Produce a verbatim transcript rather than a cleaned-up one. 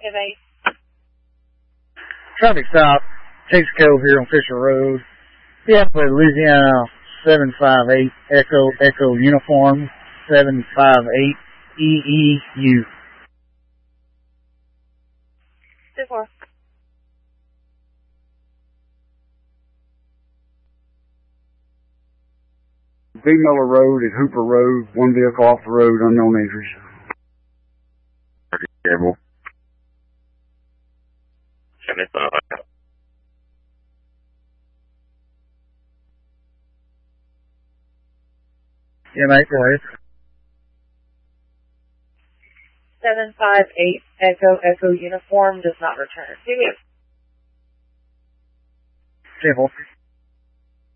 Negative eight. Traffic stop, Texaco here on Fisher Road. Yeah, for Louisiana seven five eight Echo Echo Uniform seven five eight E E U. Two four. B. Miller Road at Hooper Road, one vehicle off the road, unknown injuries. Terrible. Yeah, mate, go ahead. seven five eight Echo Echo Uniform does not return. ten four.